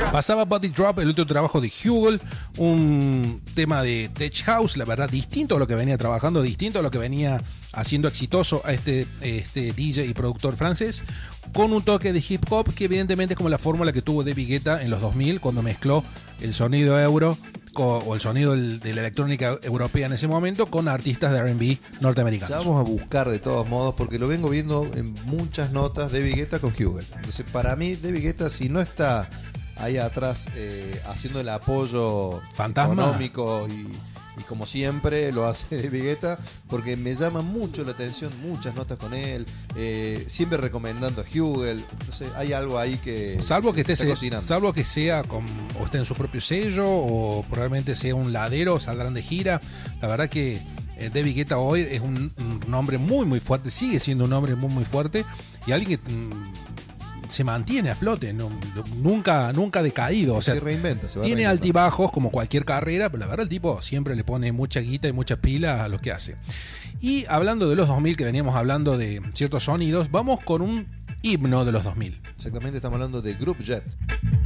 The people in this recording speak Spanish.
Pasaba Body Drop, el otro trabajo de Hugel, un tema de Tech House, la verdad, distinto a lo que venía trabajando, distinto a lo que venía haciendo exitoso a este DJ y productor francés, con un toque de hip hop que evidentemente es como la fórmula que tuvo David Guetta en los 2000 cuando mezcló el sonido euro o el sonido de la electrónica europea en ese momento con artistas de R&B norteamericanos. Ya vamos a buscar de todos modos porque lo vengo viendo en muchas notas David Guetta con Hugel. Entonces para mí David Guetta, si no está ahí atrás haciendo el apoyo fantasma económico y como siempre lo hace David Guetta, porque me llama mucho la atención, muchas notas con él, siempre recomendando a Hugel. Entonces hay algo ahí que salvo que sea o esté en su propio sello o probablemente sea un ladero, saldrán de gira. La verdad que David Guetta hoy es un nombre muy muy fuerte, sigue siendo un nombre muy muy fuerte y alguien que se mantiene a flote, nunca ha decaído, o sea, se reinventa, tiene altibajos como cualquier carrera, pero la verdad el tipo siempre le pone mucha guita y mucha pila a lo que hace. Y hablando de los 2000, que veníamos hablando de ciertos sonidos, vamos con un himno de los 2000. Exactamente, estamos hablando de Group Jet.